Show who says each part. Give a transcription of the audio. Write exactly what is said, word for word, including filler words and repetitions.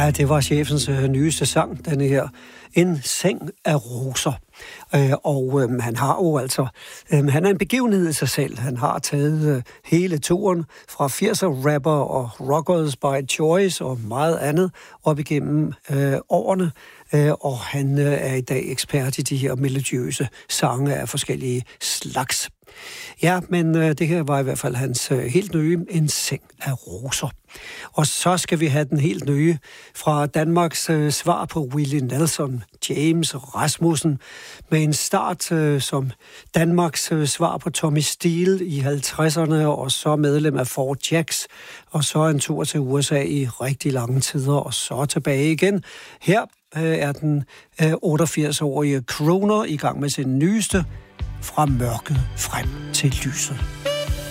Speaker 1: Ja, det var chefens øh, nyeste sang, denne her. En seng af roser. Øh, og øh, han har jo altså, øh, han er en begivenhed i sig selv. Han har taget øh, hele turen fra firser-rapper og rockers by choice og meget andet op igennem øh, årene. Øh, og han øh, er i dag ekspert i de her melodiøse sange af forskellige slags. Ja, men øh, det her var i hvert fald hans øh, helt nye, En seng af roser. Og så skal vi have den helt nye fra Danmarks øh, svar på Willie Nelson, James Rasmussen, med en start øh, som Danmarks øh, svar på Tommy Steele i halvtredserne, og så medlem af Four Jacks, og så en tur til U S A i rigtig lange tider, og så tilbage igen. Her øh, er den øh, otteogfirs-årige crooner i gang med sin nyeste, Fra mørket frem til lyset.